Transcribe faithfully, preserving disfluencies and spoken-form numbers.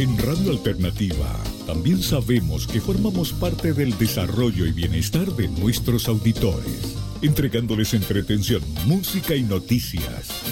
En Radio Alternativa también sabemos que formamos parte del desarrollo y bienestar de nuestros auditores, entregándoles entretención, música y noticias.